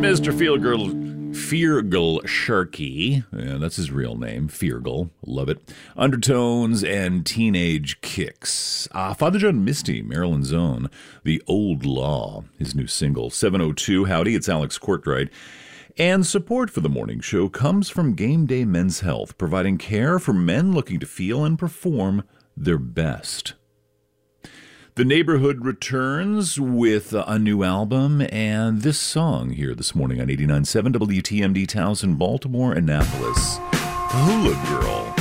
Mr. Feargal Sharkey. Yeah, that's his real name, Feargal. Love it. Undertones and teenage kicks. Father John Misty, Maryland's own. The Old Law, his new single. 702, howdy, it's Alex Courtright. And support for the morning show comes from Game Day Men's Health, providing care for men looking to feel and perform their best. The Neighborhood returns with a new album and this song here this morning on 89.7 WTMD Towson, Baltimore, Annapolis. Hula Girl.